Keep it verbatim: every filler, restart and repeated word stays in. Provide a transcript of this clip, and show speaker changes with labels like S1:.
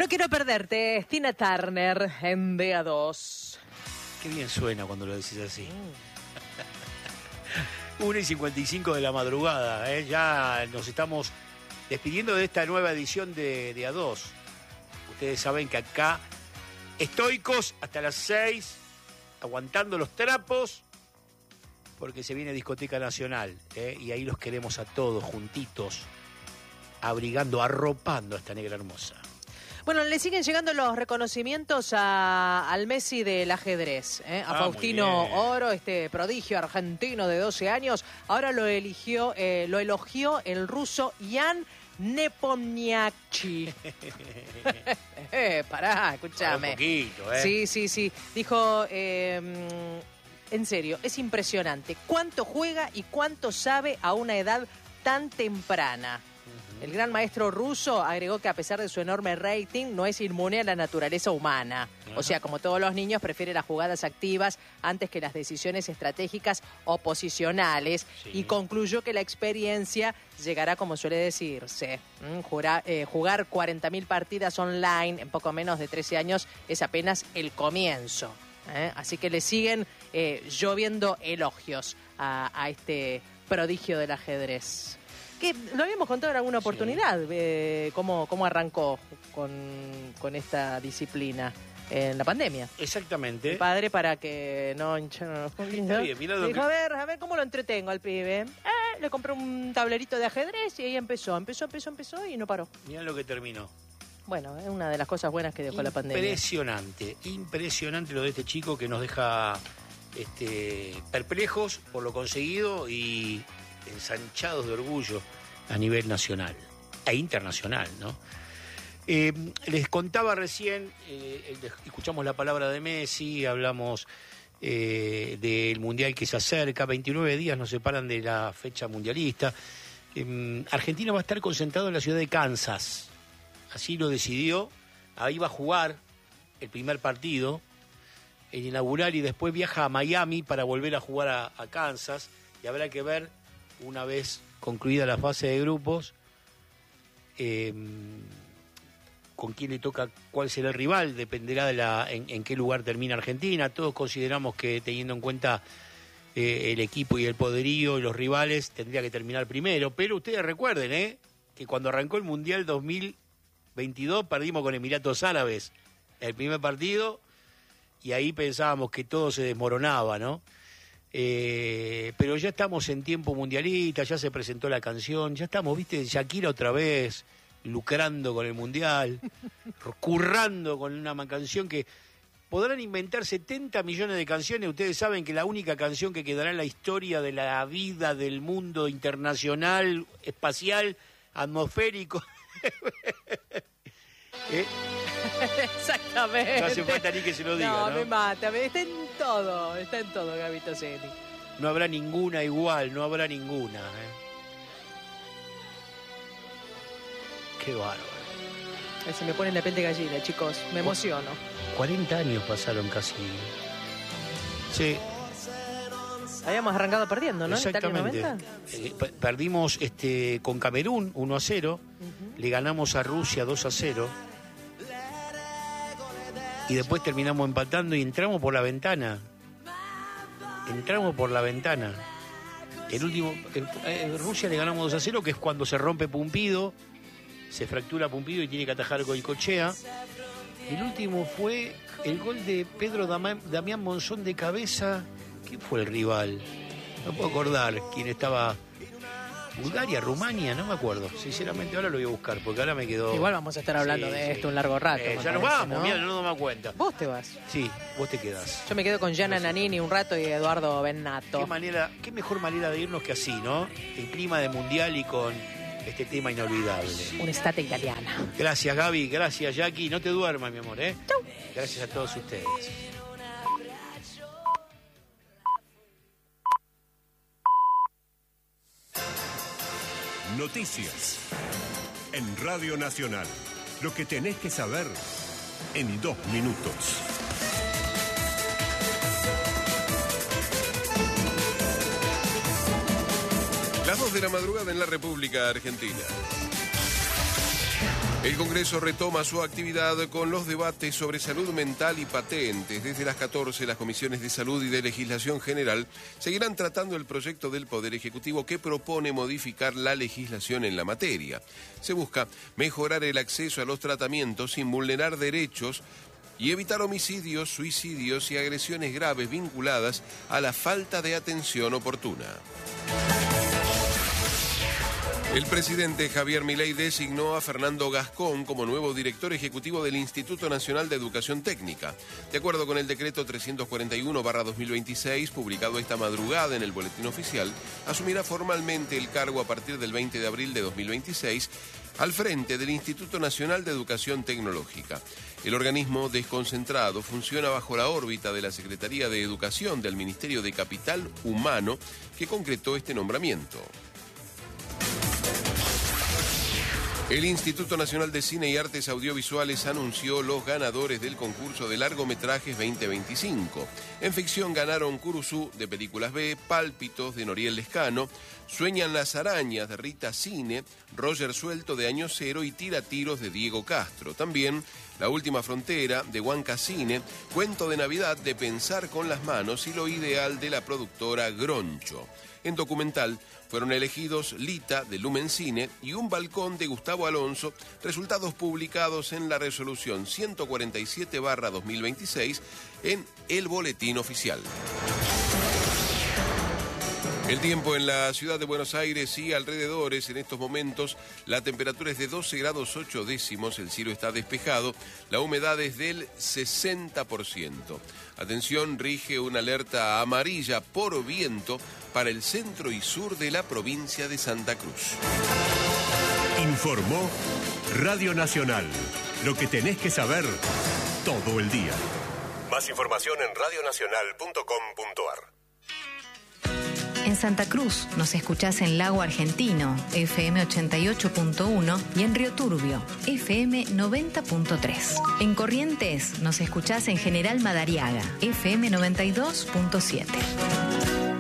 S1: No quiero perderte, Tina Turner en D A dos.
S2: Qué bien suena cuando lo decís así. Mm. una y cincuenta y cinco de la madrugada, ¿eh? Ya nos estamos despidiendo de esta nueva edición de D A dos. Ustedes saben que acá, estoicos hasta las seis, aguantando los trapos, porque se viene Discoteca Nacional, ¿eh? Y ahí los queremos a todos juntitos, abrigando, arropando a esta negra hermosa.
S1: Bueno, le siguen llegando los reconocimientos a, al Messi del ajedrez, ¿eh? a
S2: ah,
S1: Faustino Oro, este prodigio argentino de doce años. Ahora lo eligió, eh, lo elogió el ruso Jan Nepomniachtchi. eh, pará, escúchame.
S2: Un poquito, ¿eh?
S1: Sí, sí, sí. Dijo, eh, en serio, es impresionante cuánto juega y cuánto sabe a una edad tan temprana. El gran maestro ruso agregó que a pesar de su enorme rating, no es inmune a la naturaleza humana. Ajá. O sea, como todos los niños, prefiere las jugadas activas antes que las decisiones estratégicas o posicionales. Sí. Y concluyó que la experiencia llegará, como suele decirse. ¿Mm? Jura, eh, jugar cuarenta mil partidas online en poco menos de trece años es apenas el comienzo. ¿eh? Así que le siguen eh, lloviendo elogios a, a este prodigio del ajedrez. Que lo habíamos contado en alguna oportunidad, sí. eh, cómo, cómo arrancó con, con esta disciplina en la pandemia.
S2: Exactamente.
S1: Mi padre, para que no hincharan los poquitos, dijo, que... a ver, a ver cómo lo entretengo al pibe. Eh, le compré un tablerito de ajedrez y ahí empezó, empezó, empezó, empezó y no paró.
S2: Mirá lo que terminó.
S1: Bueno, es una de las cosas buenas que dejó la pandemia.
S2: Impresionante, impresionante lo de este chico que nos deja este, perplejos por lo conseguido y ensanchados de orgullo a nivel nacional e internacional, ¿no? Eh, les contaba recién, eh, escuchamos la palabra de Messi, hablamos eh, del Mundial que se acerca, veintinueve días nos separan de la fecha mundialista. Eh, Argentina va a estar concentrado en la ciudad de Kansas, así lo decidió, ahí va a jugar el primer partido, el inaugural, y después viaja a Miami para volver a jugar a, a Kansas, y habrá que ver, una vez concluida la fase de grupos, eh, con quién le toca, cuál será el rival, dependerá de la en, en qué lugar termina Argentina. Todos consideramos que, teniendo en cuenta eh, el equipo y el poderío y los rivales, tendría que terminar primero. Pero ustedes recuerden eh, que cuando arrancó el Mundial dos mil veintidós perdimos con Emiratos Árabes el primer partido y ahí pensábamos que todo se desmoronaba, ¿no? Eh, pero ya estamos en tiempo mundialista, ya se presentó la canción, ya estamos, viste, Shakira otra vez lucrando con el mundial, currando con una canción que podrán inventar setenta millones de canciones. Ustedes saben que la única canción que quedará en la historia de la vida del mundo internacional, espacial, atmosférico ¿eh?
S1: Exactamente.
S2: No hace falta ni que se lo diga, ¿no?
S1: No, me mata, me... está en todo, está en todo, Gabito Celi.
S2: No habrá ninguna igual, no habrá ninguna, ¿eh? Qué bárbaro.
S1: Se me pone la piel de gallina, chicos, me emociono.
S2: cuarenta años pasaron casi. Sí.
S1: Habíamos arrancado perdiendo, ¿no?
S2: Exactamente.
S1: ¿En Italia noventa?
S2: Eh, perdimos este, con Camerún uno a cero, uh-huh. Le ganamos a Rusia dos a cero. Y después terminamos empatando y entramos por la ventana. Entramos por la ventana. El último, en, en Rusia le ganamos dos a cero, que es cuando se rompe Pumpido, se fractura Pumpido y tiene que atajar Goicoechea. El último fue el gol de Pedro Damián, Damián Monzón de cabeza. ¿Quién fue el rival? No puedo acordar quién estaba. Bulgaria, Rumania, no me acuerdo. Sinceramente ahora lo voy a buscar porque ahora me quedó.
S1: Igual vamos a estar hablando sí, de esto sí. un largo rato.
S2: Eh, ya nos
S1: parece,
S2: vamos,
S1: ¿no?
S2: mira, no nos damos cuenta.
S1: ¿Vos te vas?
S2: Sí, vos te quedás.
S1: Yo me quedo con Gianna Nannini un rato y Eduardo Bennato.
S2: Qué manera, qué mejor manera de irnos que así, ¿no? En clima de mundial y con este tema inolvidable.
S1: Un'estate italiana.
S2: Gracias, Gaby, gracias, Jackie. No te duermas, mi amor, ¿eh?
S1: Chau.
S2: Gracias a todos ustedes.
S3: Noticias en Radio Nacional. Lo que tenés que saber en dos minutos. Las dos de la madrugada en la República Argentina.
S4: El Congreso retoma su actividad con los debates sobre salud mental y patentes. Desde las catorce, las comisiones de salud y de legislación general seguirán tratando el proyecto del Poder Ejecutivo que propone modificar la legislación en la materia. Se busca mejorar el acceso a los tratamientos sin vulnerar derechos y evitar homicidios, suicidios y agresiones graves vinculadas a la falta de atención oportuna. El presidente Javier Milei designó a Fernando Gascón como nuevo director ejecutivo del Instituto Nacional de Educación Técnica. De acuerdo con el decreto trescientos cuarenta y uno barra dos mil veintiséis, publicado esta madrugada en el Boletín Oficial, asumirá formalmente el cargo a partir del veinte de abril de dos mil veintiséis al frente del Instituto Nacional de Educación Tecnológica. El organismo desconcentrado funciona bajo la órbita de la Secretaría de Educación del Ministerio de Capital Humano, que concretó este nombramiento. El Instituto Nacional de Cine y Artes Audiovisuales anunció los ganadores del concurso de largometrajes veinte veinticinco. En ficción ganaron Curuzú, de Películas B, Pálpitos, de Noriel Lescano, Sueñan las arañas, de Rita Cine, Roger Suelto, de Año Cero y Tiratiros, de Diego Castro. También La Última Frontera, de Huanca Cine, Cuento de Navidad, de Pensar con las Manos y Lo Ideal, de la productora Groncho. En documental fueron elegidos Lita, de Lumen Cine, y Un Balcón, de Gustavo Alonso, resultados publicados en la resolución ciento cuarenta y siete barra dos mil veintiséis en el Boletín Oficial. El tiempo en la ciudad de Buenos Aires y alrededores. En estos momentos la temperatura es de doce grados ocho décimos, el cielo está despejado, la humedad es del sesenta por ciento. Atención, rige una alerta amarilla por viento para el centro y sur de la provincia de Santa Cruz.
S3: Informó Radio Nacional. Lo que tenés que saber todo el día. Más información en radio nacional punto com punto a r.
S5: En Santa Cruz nos escuchás en Lago Argentino, F M ochenta y ocho punto uno, y en Río Turbio, F M noventa punto tres. En Corrientes nos escuchás en General Madariaga, F M noventa y dos punto siete.